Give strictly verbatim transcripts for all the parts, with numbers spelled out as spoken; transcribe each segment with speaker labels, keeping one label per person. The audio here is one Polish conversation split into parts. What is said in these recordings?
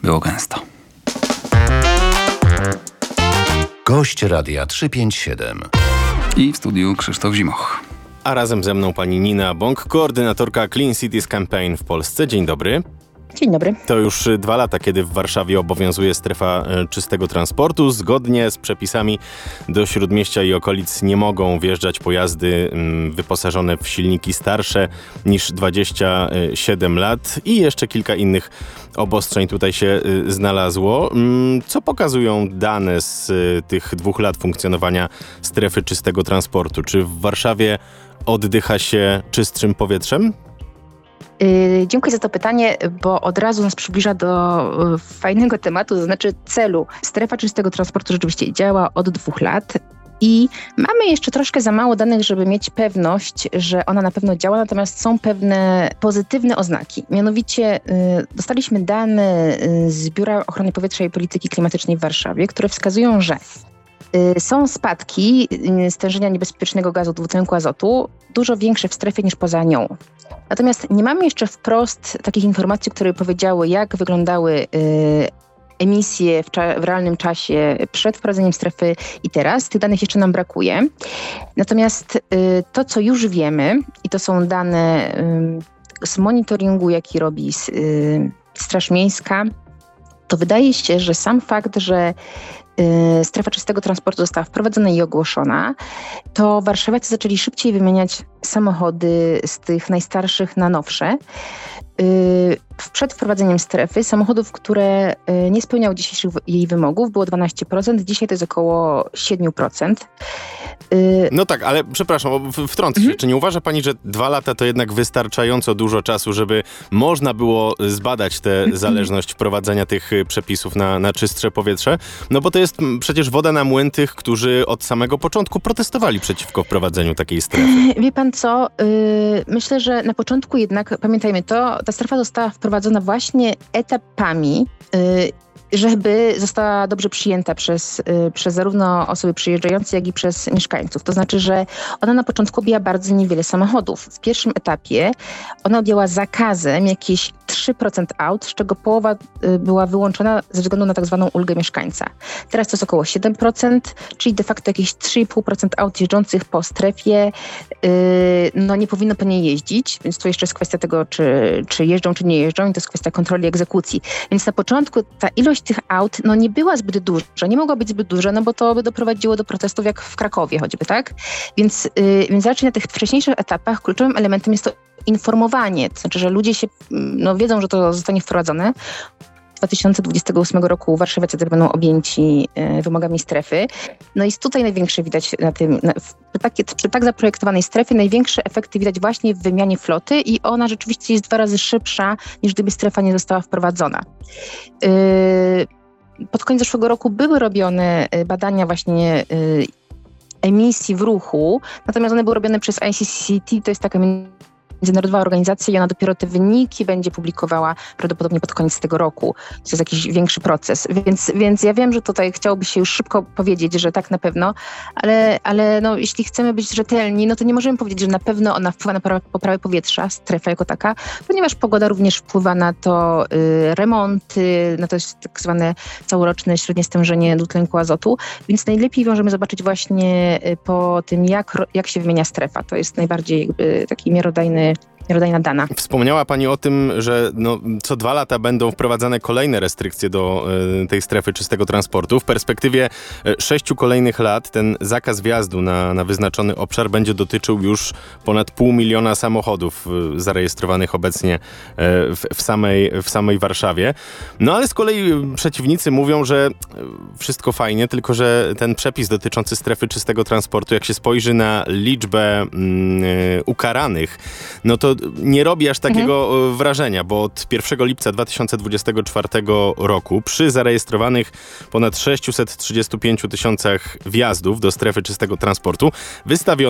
Speaker 1: było gęsto.
Speaker 2: Gość Radia trzysta pięćdziesiąt siedem.
Speaker 1: I w studiu Krzysztof Zimoch.
Speaker 3: A razem ze mną pani Nina Bąk, koordynatorka Clean Cities Campaign w Polsce. Dzień dobry.
Speaker 4: Dzień dobry.
Speaker 3: To już dwa lata, kiedy w Warszawie obowiązuje strefa czystego transportu. Zgodnie z przepisami do Śródmieścia i okolic nie mogą wjeżdżać pojazdy wyposażone w silniki starsze niż dwadzieścia siedem lat i jeszcze kilka innych obostrzeń tutaj się znalazło. Co pokazują dane z tych dwóch lat funkcjonowania strefy czystego transportu? Czy w Warszawie oddycha się czystszym powietrzem?
Speaker 4: Yy, dziękuję za to pytanie, bo od razu nas przybliża do yy, fajnego tematu, to znaczy celu. Strefa czystego transportu rzeczywiście działa od dwóch lat i mamy jeszcze troszkę za mało danych, żeby mieć pewność, że ona na pewno działa, natomiast są pewne pozytywne oznaki. Mianowicie yy, dostaliśmy dane yy, z Biura Ochrony Powietrza i Polityki Klimatycznej w Warszawie, które wskazują, że są spadki stężenia niebezpiecznego gazu dwutlenku azotu dużo większe w strefie niż poza nią. Natomiast nie mamy jeszcze wprost takich informacji, które powiedziały, jak wyglądały y, emisje w, cza- w realnym czasie przed wprowadzeniem strefy i teraz. Tych danych jeszcze nam brakuje. Natomiast y, to, co już wiemy, i to są dane y, z monitoringu, jaki robi y, Straż Miejska, to wydaje się, że sam fakt, że y, strefa czystego transportu została wprowadzona i ogłoszona, to warszawiacy zaczęli szybciej wymieniać samochody z tych najstarszych na nowsze. Y, przed wprowadzeniem strefy samochodów, które y, nie spełniały dzisiejszych jej wymogów, było dwanaście procent, dzisiaj to jest około siedem procent.
Speaker 3: Y... No tak, ale przepraszam, wtrącę się. Mhm. Czy nie uważa pani, że dwa lata to jednak wystarczająco dużo czasu, żeby można było zbadać tę zależność wprowadzenia tych przepisów na, na czystsze powietrze? No bo to jest przecież woda na młyn tych, którzy od samego początku protestowali przeciwko wprowadzeniu takiej strefy.
Speaker 4: Wie pan co? Yy, myślę, że na początku jednak, pamiętajmy to, ta strefa została wprowadzona właśnie etapami, yy, żeby została dobrze przyjęta przez, y, przez zarówno osoby przyjeżdżające, jak i przez mieszkańców. To znaczy, że ona na początku objęła bardzo niewiele samochodów. W pierwszym etapie ona objęła zakazem jakieś trzy procent aut, z czego połowa y, była wyłączona ze względu na tak zwaną ulgę mieszkańca. Teraz to jest około siedem procent, czyli de facto jakieś trzy i pół procent aut jeżdżących po strefie y, no nie powinno po niej jeździć, więc to jeszcze jest kwestia tego, czy, czy jeżdżą, czy nie jeżdżą i to jest kwestia kontroli egzekucji. Więc na początku ta ilość tych aut no nie była zbyt duża, nie mogła być zbyt duża, no bo to by doprowadziło do protestów jak w Krakowie choćby, tak? Więc, yy, więc raczej na tych wcześniejszych etapach kluczowym elementem jest to informowanie, to znaczy, że ludzie się no, wiedzą, że to zostanie wprowadzone. dwa tysiące dwudziestego ósmego roku warszawiacy też będą objęci y, wymogami strefy. No i tutaj największe widać na tym, na, przy, takie, przy tak zaprojektowanej strefie największe efekty widać właśnie w wymianie floty i ona rzeczywiście jest dwa razy szybsza niż gdyby strefa nie została wprowadzona. Y, pod koniec zeszłego roku były robione badania właśnie y, emisji w ruchu, natomiast one były robione przez I C C T, to jest taka międzynarodowa organizacja i ona dopiero te wyniki będzie publikowała prawdopodobnie pod koniec tego roku. To jest jakiś większy proces. Więc, więc ja wiem, że tutaj chciałoby się już szybko powiedzieć, że tak na pewno, ale, ale no, jeśli chcemy być rzetelni, no to nie możemy powiedzieć, że na pewno ona wpływa na poprawę powietrza, strefa jako taka, ponieważ pogoda również wpływa na to y, remonty, na to jest tak zwane całoroczne średnie stężenie dwutlenku azotu, więc najlepiej możemy zobaczyć właśnie po tym, jak, jak się wymienia strefa. To jest najbardziej jakby taki miarodajny miarodajna dana.
Speaker 3: Wspomniała pani o tym, że no, co dwa lata będą wprowadzane kolejne restrykcje do y, tej strefy czystego transportu. W perspektywie y, sześciu kolejnych lat ten zakaz wjazdu na, na wyznaczony obszar będzie dotyczył już ponad pół miliona samochodów y, zarejestrowanych obecnie y, w, w, samej, w samej Warszawie. No ale z kolei przeciwnicy mówią, że wszystko fajnie, tylko że ten przepis dotyczący strefy czystego transportu, jak się spojrzy na liczbę y, ukaranych, no to nie robi aż takiego mhm. wrażenia, bo od pierwszego lipca dwa tysiące dwudziestego czwartego roku przy zarejestrowanych ponad sześciuset trzydziestu pięciu tysiącach wjazdów do strefy czystego transportu wystawiono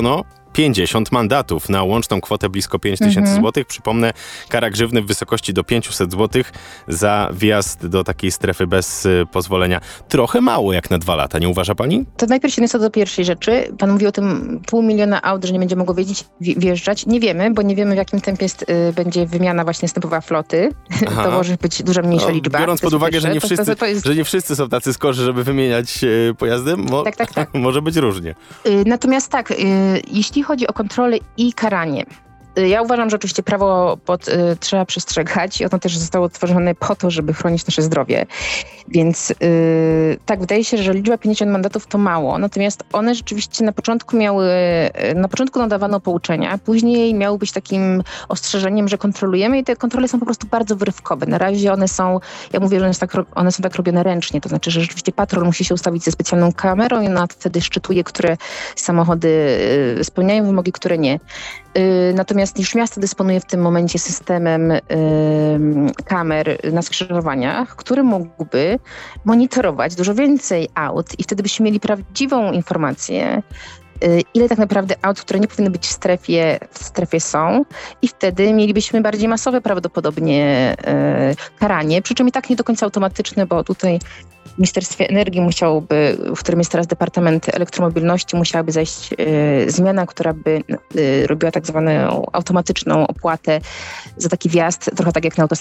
Speaker 3: pięćdziesiąt mandatów na łączną kwotę blisko pięć tysięcy
Speaker 4: Mhm.
Speaker 3: złotych. Przypomnę, kara grzywny w wysokości do pięćset złotych za wjazd do takiej strefy bez y, pozwolenia. Trochę mało jak na dwa lata, nie uważa pani?
Speaker 4: To najpierw się co do pierwszej rzeczy. Pan mówił o tym pół miliona aut, że nie będzie mogło wiedzieć, wje- wjeżdżać. Nie wiemy, bo nie wiemy, w jakim tempie jest, y, będzie wymiana właśnie następowała floty.
Speaker 3: Aha.
Speaker 4: To może być dużo mniejsza
Speaker 3: No,
Speaker 4: liczba.
Speaker 3: biorąc
Speaker 4: To jest
Speaker 3: pod uwagę, że
Speaker 4: pierwsze.
Speaker 3: nie,
Speaker 4: To-
Speaker 3: wszyscy,
Speaker 4: to- to jest-
Speaker 3: że nie wszyscy są tacy skorzy, żeby wymieniać e, pojazdy, mo-
Speaker 4: Tak, tak, tak.
Speaker 3: może być różnie.
Speaker 4: Y, Natomiast tak, y, jeśli chodzi o kontrolę i karanie, y, ja uważam, że oczywiście prawo pod, y, trzeba przestrzegać i ono też zostało tworzone po to, żeby chronić nasze zdrowie. Więc y, tak, wydaje się, że liczba pięćdziesiąt mandatów to mało, natomiast one rzeczywiście na początku miały, y, na początku nadawano pouczenia, później miały być takim ostrzeżeniem, że kontrolujemy i te kontrole są po prostu bardzo wyrywkowe. Na razie one są, ja mówię, że one są tak, ro- one są tak robione ręcznie, to znaczy, że rzeczywiście patrol musi się ustawić ze specjalną kamerą i ona wtedy szczytuje, które samochody y, spełniają wymogi, które nie. Y, Natomiast już miasto dysponuje w tym momencie systemem y, kamer na skrzyżowaniach, który mógłby monitorować dużo więcej aut i wtedy byśmy mieli prawdziwą informację, y, ile tak naprawdę aut, które nie powinny być w strefie, w strefie są i wtedy mielibyśmy bardziej masowe prawdopodobnie y, karanie, przy czym i tak nie do końca automatyczne, bo tutaj w Ministerstwie Energii musiałoby, w którym jest teraz Departament Elektromobilności, musiałaby zajść y, zmiana, która by y, robiła tak zwaną automatyczną opłatę za taki wjazd, trochę tak jak na autostradzie